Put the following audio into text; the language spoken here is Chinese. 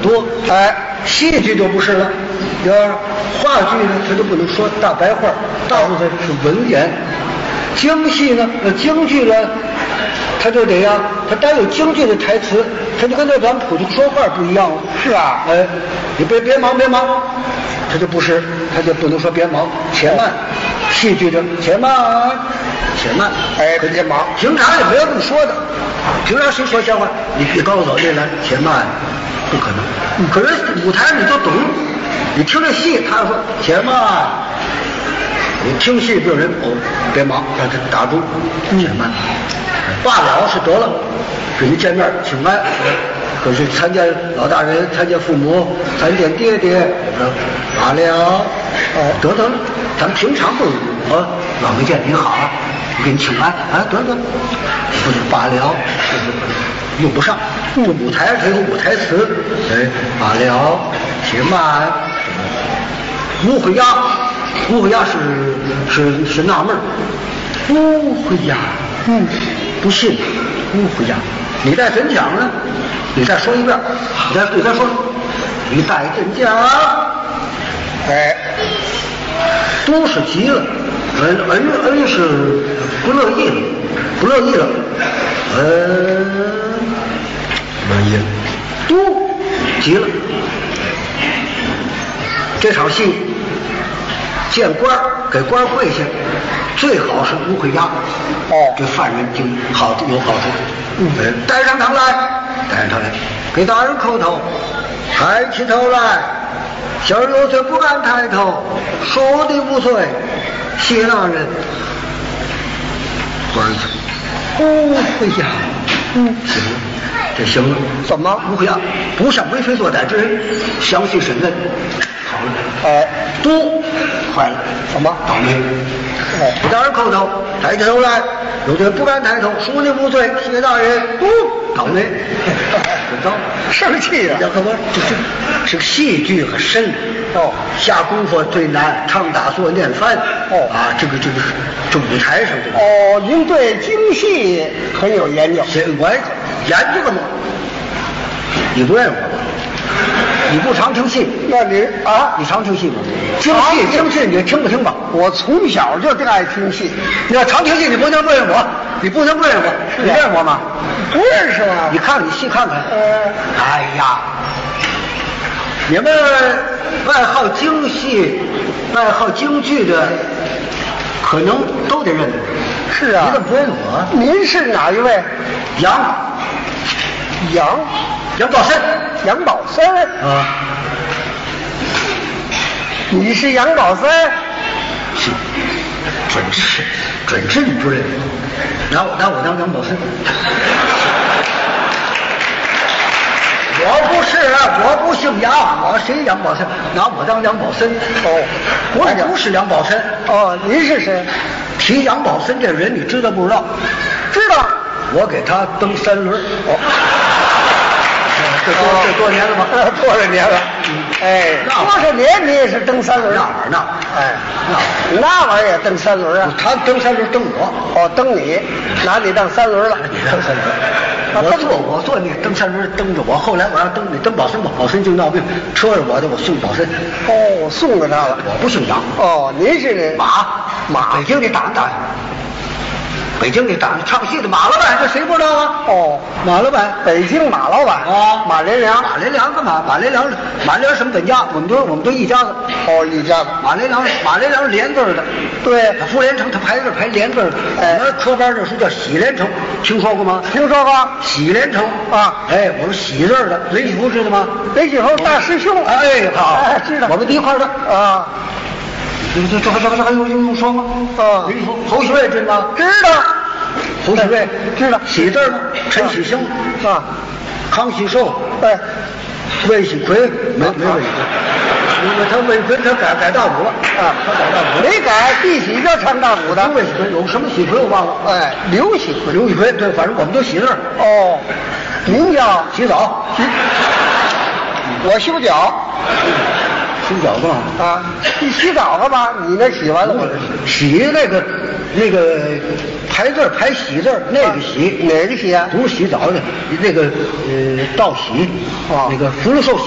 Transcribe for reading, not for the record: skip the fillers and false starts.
多。哎，戏剧就不是了，要话剧呢，它就不能说大白话，大部分是文言。京戏呢，京剧呢，它就得呀，它带有京剧的台词，它就跟咱们普通说话不一样了。 是啊， 哎，你别忙，它就不是，它就不能说别忙，且慢。戏剧的且慢， 哎，别忙。 平常也没有这么说的，平常谁说闲话？你告诉我这来且慢，不可能。可是舞台你就懂，你听这戏，他说且慢。你听戏不有人别忙，让他打住，且慢。罢了是得了，跟你见面请安。可是参见老大人，参见父母，参见爹爹，罢了，得，咱们平常不老没见您好啊，我给你请安啊，得，不是罢了，用不上。这舞台它有舞台词，哎，罢了，且慢。乌回鸭是纳闷，乌回鸭，不信，乌回鸭，你再怎讲呢？你再说一遍，你再说，你再怎讲， 哎， 都是急了，恩是不乐意了，都急了。这场戏见官给官跪下，最好是乌回鸭，对犯人就有好处。带上堂来，给大人叩头，抬起头来，小人有罪不敢抬头，说的无罪，谢大人。官乌回鸭，行了，这行了。 怎么？ 乌回鸭不像为非作歹之人，详细审问。好了， 哎， 都坏了， 怎么？ 倒霉！给大人叩头，抬起头来，有罪不敢抬头，说的无罪，谢大人。都倒霉， 生气呀！ 可不，这个戏剧很深下功夫最难，唱打坐念翻这舞台上这您对京戏很有研究。 我研究过吗？你不认识我吗？你不常听戏？ 那你你常听戏吗？京戏你听不听吧？ 我从小就爱听戏。 你要常听戏，你不能不认识我，你不能不认识我，你认识我吗？ 不认识啊！ 你看你戏看看。哎呀，你们爱好京戏、爱好京剧的，可能都得认识。 是啊。 你怎么不认识我？ 您是哪一位？ 杨宝森。 杨宝森啊。 你是杨宝森？ 是，准是你不认识。拿我当杨宝森。我不姓杨，我谁杨宝森？拿我当杨宝森。我不是杨宝森。 您是谁？ 提杨宝森这人，你知道不知道？ 知道。 我给他蹬3轮。这多年了吗？ 多少年了？多少年你也是蹬3轮？那玩意儿也蹬3轮啊？ 他蹬3轮蹬我。 蹬你，拿你当3轮了。 蹬3轮。我坐那蹬3轮蹬着我，后来我要蹬你蹬宝森吧，宝森就闹病，车着我的我送宝森。 送给他了。 我不姓杨。 您是马，北京的打北京的唱戏的马老板，这谁不知道啊？马老板， 北京马老板马连良。 马连良干嘛？马连良什么本家？我们都一家子。 一家子。 马连良是连字的。 对， 傅连成他排字排连字的。我们科班那时候叫喜连成，听说过吗？ 听说过。 喜连成我们喜字的，雷启福知道吗？ 雷启福大师兄。 好， 知道。 我们一块的这还用说吗？侯喜瑞知道吗？ 知道。 侯喜瑞知道。 喜字吗？陈喜生康喜寿魏喜奎没魏喜奎，他魏奎他改大鼓了他改大鼓没改，一起就唱大鼓的。 魏喜奎有什么喜奎我忘了。 刘喜奎对，反正我们都喜字。 您叫洗澡。 我修脚。 洗脚干嘛？ 你洗澡干嘛？你那洗完了吗？ 洗那个排字排喜字，那个洗哪个洗啊？ 不是洗澡的，那个道喜那个福禄寿。